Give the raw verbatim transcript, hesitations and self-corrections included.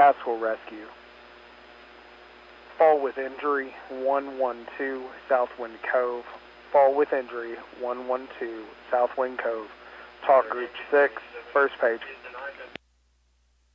Haskell Rescue. Fall with injury, one one two Southwind Cove. Fall with injury, one one two Southwind Cove. Talk group six, first page.